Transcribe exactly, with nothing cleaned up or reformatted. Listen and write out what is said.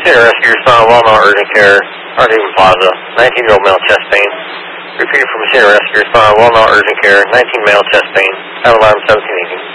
Center Rescue responded, Walnut urgent care, Arlington Plaza, nineteen-year-old male chest pain. Repeated from Center Rescue responded, Walnut urgent care, nineteen male chest pain. Have alarm seventeen eighteen.